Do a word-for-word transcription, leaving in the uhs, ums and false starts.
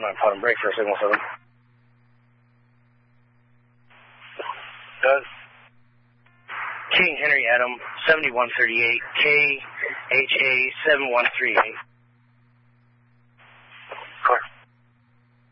nine, pot and break for signal seven. Does. King Henry Adam, seventy-one thirty-eight, K H A seven one three eight.